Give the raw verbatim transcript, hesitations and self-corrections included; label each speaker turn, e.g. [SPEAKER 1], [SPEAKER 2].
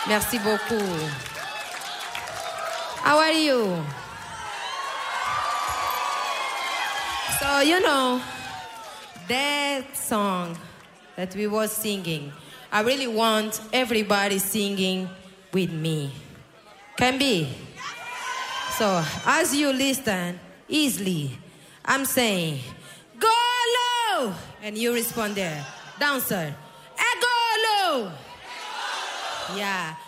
[SPEAKER 1] Merci beaucoup. How are you? So, you know, that song that we were singing, I really want everybody singing with me. Can be? So, as you listen easily, I'm saying, go low! And you respond there. Dancer, eh, go low! Yeah.